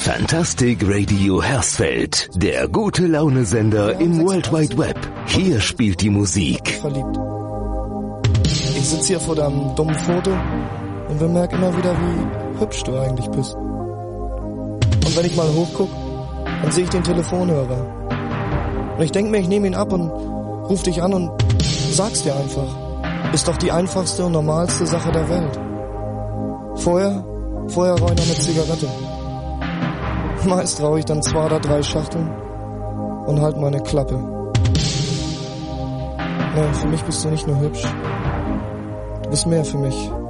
Fantastic Radio Hersfeld, der gute Laune-Sender im World Wide Web. Hier spielt die Musik. Verliebt. Ich sitze hier vor deinem dummen Foto und bemerke immer wieder, wie hübsch du eigentlich bist. Und wenn ich mal hochguck, dann sehe ich den Telefonhörer. Und ich denke mir, ich nehme ihn ab und ruf dich an und sag's dir einfach. Ist doch die einfachste und normalste Sache der Welt. Vorher rauche ich noch eine Zigarette. Meist rauche ich dann 2 oder 3 Schachteln und halt meine Klappe. Ja, für mich bist du nicht nur hübsch, du bist mehr für mich.